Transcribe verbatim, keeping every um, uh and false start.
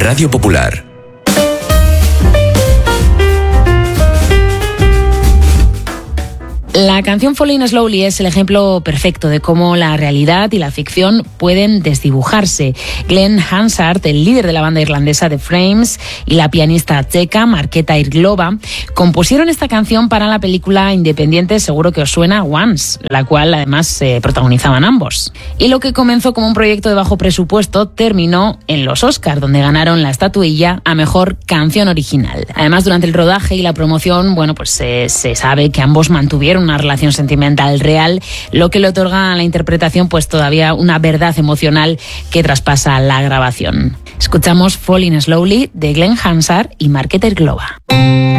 Radio Popular. La canción Falling Slowly es el ejemplo perfecto de cómo la realidad y la ficción pueden desdibujarse. Glenn Hansard, el líder de la banda irlandesa The Frames, y la pianista checa Markéta Irglova compusieron esta canción para la película independiente, seguro que os suena, Once, la cual además eh, protagonizaban ambos. Y lo que comenzó como un proyecto de bajo presupuesto terminó en los Oscars, donde ganaron la estatuilla a Mejor Canción Original. Además, durante el rodaje y la promoción, bueno, pues eh, se sabe que ambos mantuvieron una relación sentimental real, lo que le otorga a la interpretación pues todavía una verdad emocional que traspasa la grabación. Escuchamos Falling Slowly de Glenn Hansard y Markéta Irglova.